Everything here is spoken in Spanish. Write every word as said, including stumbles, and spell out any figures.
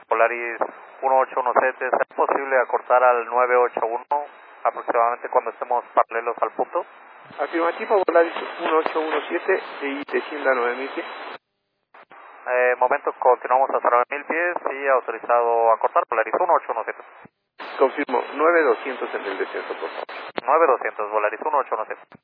Polaris uno ocho uno siete, ¿es posible acortar al nueve ocho uno aproximadamente cuando estemos paralelos al punto? Afirmativo, Polaris uno ocho uno siete, y descienda a nueve mil pies. Eh, momento, continuamos hasta nueve mil pies y autorizado a cortar Polaris uno ocho uno siete. Confirmo, nueve doscientos en el descenso, por favor. nueve doscientos, Polaris uno ocho uno siete.